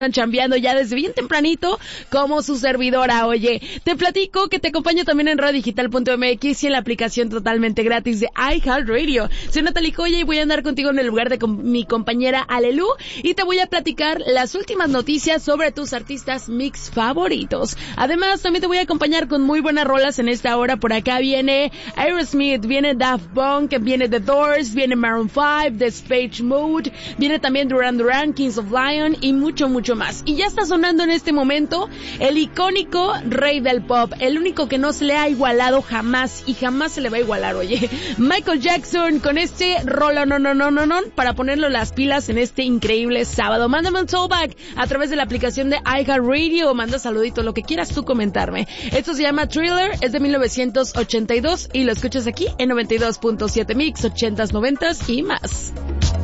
chambeando ya desde bien tempranito como su servidora. Oye, te platico que te acompaño también en radiodigital.mx y en la aplicación totalmente gratis de iHeartRadio. Soy Natalie Coya y voy a andar contigo en el lugar de mi compañera Alelu y te voy a platicar las últimas noticias sobre tus artistas mix favoritos. Además, también te voy a acompañar con muy buenas rolas en esta hora. Por acá viene Aerosmith, viene Daft Punk, viene The Doors, viene Maroon 5, Depeche Mode, viene también Duran Duran, Kings of Leon y mucho más. Y ya está sonando en este momento el icónico rey del pop, el único que no se le ha igualado jamás y jamás se le va a igualar, oye. Michael Jackson con este rolo no para ponerlo las pilas en este increíble sábado. Mándame un throwback a través de la aplicación de iHeartRadio, manda saludito, lo que quieras tú comentarme. Esto se llama Thriller, es de 1982 y lo escuchas aquí en 92.7 Mix, 80s, 90s y más.